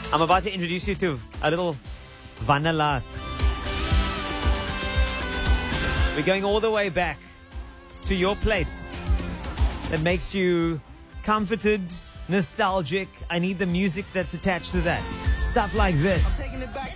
I'm about to introduce you to a little Vanalas. We're going all the way back to your place that makes you comforted, nostalgic. I need the music that's attached to that. Stuff like this.